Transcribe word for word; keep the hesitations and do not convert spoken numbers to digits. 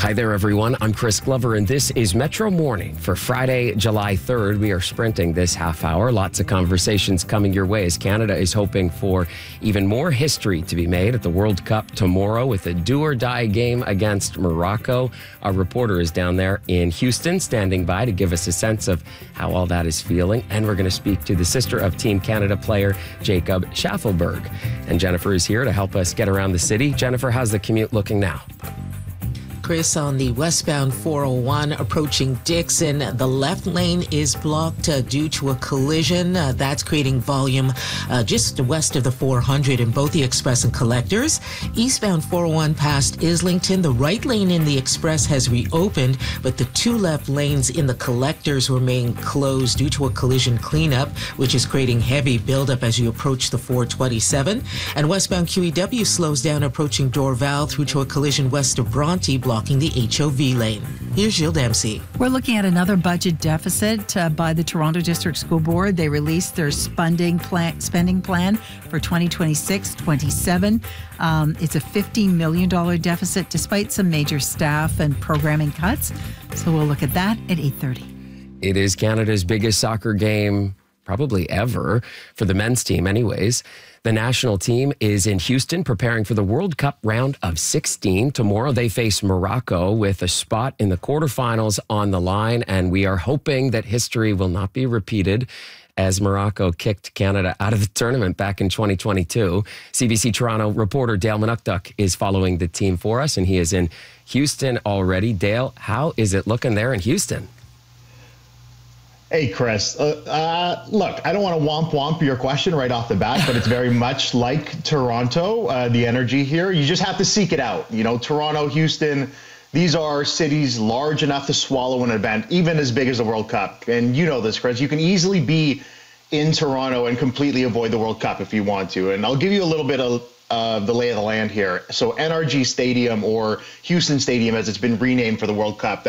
Hi there, everyone. I'm Chris Glover, and this is Metro Morning for Friday, July third. We are sprinting this half hour. Lots of conversations coming your way as Canada is hoping for even more history to be made at the World Cup tomorrow with a do-or-die game against Morocco. Our reporter is down there in Houston, standing by to give us a sense of how all that is feeling. And we're going to speak to the sister of Team Canada player Jacob Schaffelberg. And Jennifer is here to help us get around the city. Jennifer, how's the commute looking now? Chris, on the westbound four oh one approaching Dixon, the left lane is blocked uh, due to a collision. Uh, that's creating volume uh, just west of the four hundred in both the Express and Collectors. Eastbound four oh one past Islington, the right lane in the Express has reopened, but the two left lanes in the Collectors remain closed due to a collision cleanup, which is creating heavy buildup as you approach the four twenty-seven. And westbound Q E W slows down approaching Dorval through to a collision west of Bronte, blocking the H O V lane. Here's Jill Dempsey. We're looking at another budget deficit uh, by the Toronto District School Board. They released their spending plan, spending plan for twenty twenty-six twenty-seven. Um, it's a fifteen million dollars deficit despite some major staff and programming cuts. So we'll look at that at eight thirty. It is Canada's biggest soccer game probably ever, for the men's team anyways. The national team is in Houston preparing for the World Cup round of sixteen. Tomorrow they face Morocco with a spot in the quarterfinals on the line, and we are hoping that history will not be repeated as Morocco kicked Canada out of the tournament back in twenty twenty-two. C B C Toronto reporter Dale Manukduk is following the team for us, and he is in Houston already. Dale, how is it looking there in Houston? Hey, Chris. Uh, uh, look, I don't want to womp womp your question right off the bat, but it's very much like Toronto, uh, the energy here. You just have to seek it out. You know, Toronto, Houston, these are cities large enough to swallow an event, even as big as the World Cup. And you know this, Chris. You can easily be in Toronto and completely avoid the World Cup if you want to. And I'll give you a little bit of uh, the lay of the land here. So N R G Stadium, or Houston Stadium as it's been renamed for the World Cup,